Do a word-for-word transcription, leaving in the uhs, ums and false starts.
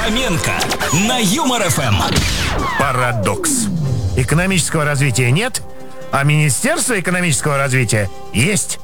Фоменко на Юмор ФМ. Парадокс. Экономического развития нет, а Министерство экономического развития есть.